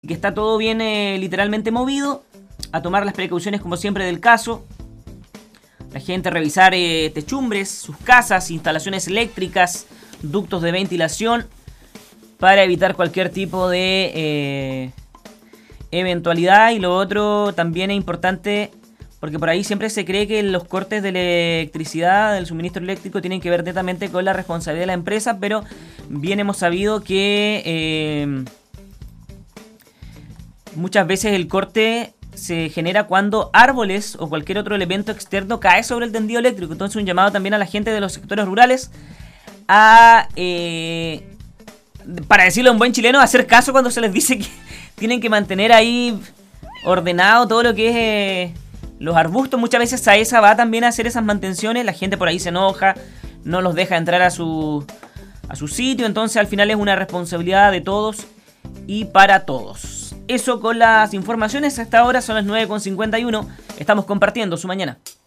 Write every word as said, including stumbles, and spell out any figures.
que está todo bien eh, literalmente movido, a tomar las precauciones como siempre del caso. La gente a revisar eh, techumbres, sus casas, instalaciones eléctricas, ductos de ventilación, para evitar cualquier tipo de eh, eventualidad. Y lo otro también es importante, porque por ahí siempre se cree que los cortes de electricidad, del suministro eléctrico, tienen que ver netamente con la responsabilidad de la empresa, pero bien hemos sabido que eh, muchas veces el corte se genera cuando árboles o cualquier otro elemento externo cae sobre el tendido eléctrico. Entonces un llamado también a la gente de los sectores rurales a, eh, para decirlo en buen chileno, a hacer caso cuando se les dice que tienen que mantener ahí ordenado todo lo que es eh, los arbustos. Muchas veces SAESA va también a hacer esas mantenciones. La gente por ahí se enoja, no los deja entrar a su, a su sitio. Entonces al final es una responsabilidad de todos y para todos. Eso con las informaciones. Hasta ahora son las nueve con cincuenta y uno. Estamos compartiendo su mañana.